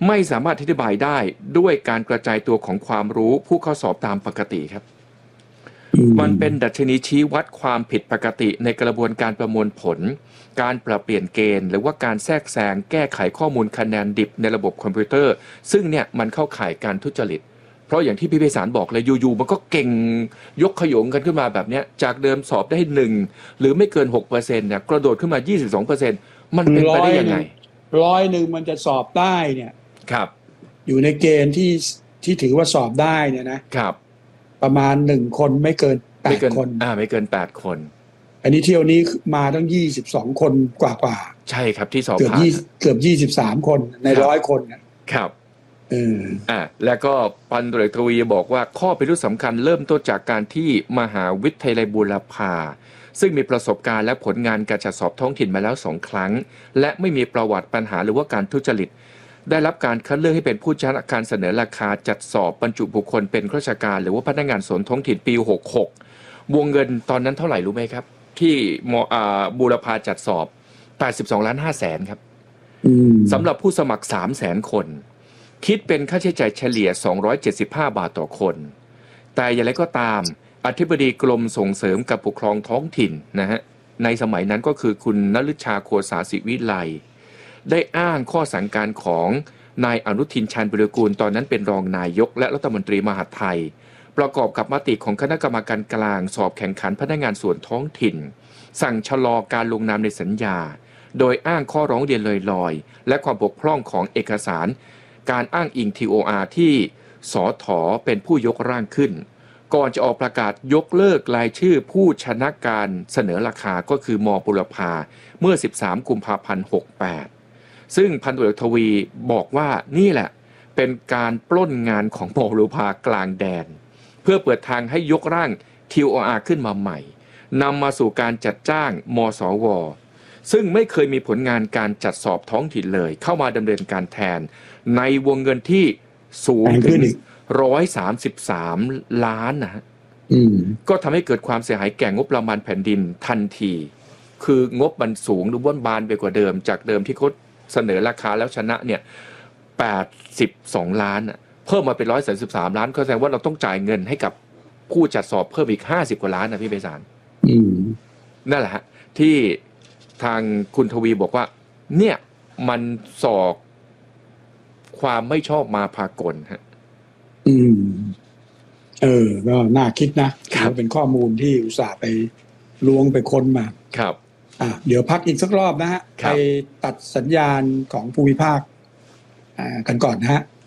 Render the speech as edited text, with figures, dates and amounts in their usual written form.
ไม่สามารถอธิบายได้ด้วยการกระจายตัวของความรู้ผู้เข้าสอบตามปกติครับมันเป็นดัชนีชี้วัดความผิดปกติในกระบวนการประมวลผลการปรับเปลี่ยนเกณฑ์หรือว่าการแทรกแซงแก้ไขข้อมูลคะแนนดิบในระบบคอมพิวเตอร์ซึ่งเนี่ยมันเข้าข่ายการทุจริตเพราะอย่างที่พี่ไพศาลบอกเลยอยู่ๆมันก็เก่งยกขยงกันขึ้นมาแบบเนี้ยจากเดิมสอบได้1หรือไม่เกิน 6% เนี่ยกระโดดขึ้นมา 22%มันเป็นไปได้ยังไง 100มันจะสอบได้เนี่ยครับอยู่ในเกณฑ์ที่ถือว่าสอบได้เนี่ยนะครับประมาณ1คนไม่เกิน8คนไม่เกิน8คนอันนี้เที่ยวนี้มาตั้ง22คนกว่าใช่ครับที่สอบผ่านเกือบ23คนใน100คนครับแล้วก็พันตำรวจเอกทวีบอกว่าข้อพิรุธสำคัญเริ่มต้นจากการที่มหาวิทยาลัยบูรพาซึ่งมีประสบการณ์และผลงานการจัดสอบท้องถิ่นมาแล้ว2ครั้งและไม่มีประวัติปัญหาหรือว่าการทุจริตได้รับการคัดเลือกให้เป็นผู้ชนะการเสนอราคาจัดสอบบรรจุบุคคลเป็นข้าราชการหรือว่าพนักงานส่วนท้องถิ่นปี66วงเงินตอนนั้นเท่าไหร่รู้ไหมครับที่บูรพาจัดสอบ82,500,000ครับสำหรับผู้สมัคร300,000 คนคิดเป็นค่าใช้จ่ายเฉลี่ย275 บาทต่อคนแต่อย่างไรก็ตามอธิบดีกรมส่งเสริมการปกครองท้องถิ่นนะฮะในสมัยนั้นก็คือคุณนฤชาโคสาศิวิไลได้อ้างข้อสั่งการของนายอนุทินชาญวิรากูลตอนนั้นเป็นรองนายกและรัฐมนตรีมหาดไทยประกอบกับมติของคณะกรรมการกลางสอบแข่งขันพนักงานส่วนท้องถิ่นสั่งชะลอการลงนามในสัญญาโดยอ้างข้อร้องเรียนลอยๆและความบกพร่องของเอกสารการอ้างอิง TOR ที่สท.เป็นผู้ยกร่างขึ้นก่อนจะออกประกาศยกเลิกรายชื่อผู้ชนะการเสนอราคาก็คือม.บุรพาเมื่อ13 กุมภาพันธ์ 68ซึ่งพันตำรวจเอกทวีบอกว่านี่แหละเป็นการปล้นงานของม.บุรพากลางแดนเพื่อเปิดทางให้ยกร่าง TOR ขึ้นมาใหม่นำมาสู่การจัดจ้างมสว.ซึ่งไม่เคยมีผลงานการจัดสอบท้องถิ่นเลยเข้ามาดำเนินการแทนในวงเงินที่สูงถึง133 ล้านนะฮะก็ทำให้เกิดความเสียหายแก่งบประมาณแผ่นดินทันทีคืองบมันสูงหรือว่าบานไปกว่าเดิมจากเดิมที่เขาเสนอราคาแล้วชนะเนี่ย82 ล้านเพิ่มมาเป็น133 ล้านก็แสดงว่าเราต้องจ่ายเงินให้กับผู้จัดสอบเพิ่มอีก50 กว่าล้านนะพี่ไพศาลนั่นแหละฮะที่ทางคุณทวีบอกว่าเนี่ยมันสอกความไม่ชอบมาพากลฮะก็น่าคิดนะเป็นข้อมูลที่อุตส่าห์ไปล้วงไปค้นมาครับเดี๋ยวพักอีกสักรอบนะฮะไปตัดสัญญาณของภูมิภาคกันก่อนนะฮะ